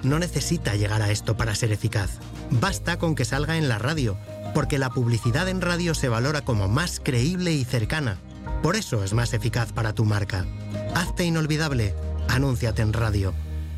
no necesita llegar a esto para ser eficaz. Basta con que salga en la radio, porque la publicidad en radio se valora como más creíble y cercana. Por eso es más eficaz para tu marca. Hazte inolvidable. Anúnciate en radio.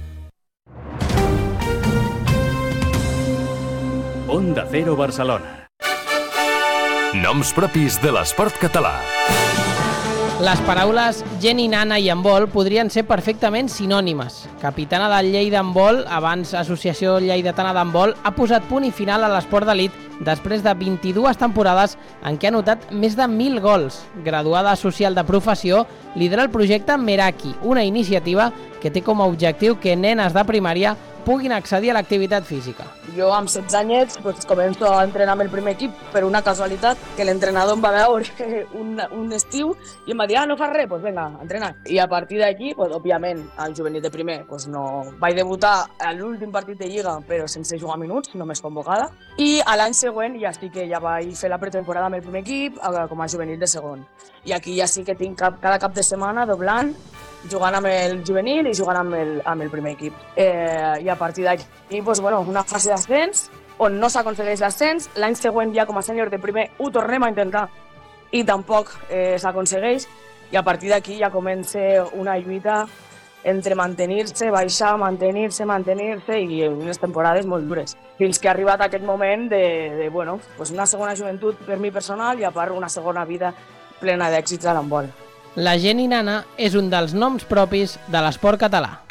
Onda Cero Barcelona. Noms propis de l'esport català. Les paraules Jenny Nana i handbol podrien ser perfectament sinònimes. Capitana del Lleida Handbol, abans Associació Lleidatana d'Handbol, ha posat punt i final a l'esport d'elit després de 22 temporades en què ha anotat més de 1.000 gols. Graduada social de professió, lidera el projecte Meraki, una iniciativa que té com a objectiu que nenes de primària puguin accedir a l'activitat física. Jo amb 16 anyets començo a entrenar amb el primer equip per una casualitat que l'entrenador em va veure un estiu i em va dir, no fas res, doncs vinga, a entrenar. I a partir d'aquí, òbviament, al juvenil de primer, no vaig debutar a l'últim partit de Lliga, però sense jugar minuts, només convocada. I a l'any següent ja sí que ja vaig fer la pretemporada amb el primer equip com a juvenil de segon. I aquí ja sí que tinc cada cap de setmana doblant, jugant amb el juvenil i jugant amb el primer equip. I a partir d'aquí, una fase d'ascens on no s'aconsegueix l'ascens. L'any següent ja com a sènior de primer ho tornem a intentar i tampoc s'aconsegueix. I a partir d'aquí ja comença una lluita entre mantenir-se, baixar, mantenir-se i unes temporades molt dures. Fins que ha arribat aquest moment de una segona joventut per mi personal i a part una segona vida plena d'èxits a l'handbol. La Jenny Nana és un dels noms propis de l'esport català.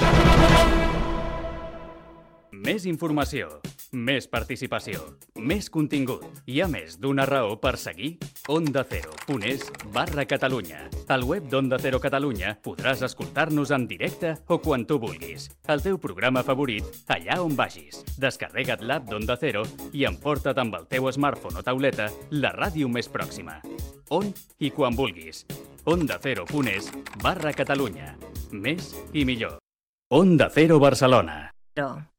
Més informació, més participació, més contingut. Hi ha més d'una raó per seguir ondacero.es/Catalunya. Al web d'Onda Cero Catalunya podràs escoltar-nos en directe o quan tu vulguis. El teu programa favorit, allà on vagis. Descarrega't l'app d'Onda Cero i emporta't amb el teu smartphone o tauleta la ràdio més pròxima. On i quan vulguis. ondacero.es/Catalunya. Més i millor. Onda Cero Barcelona.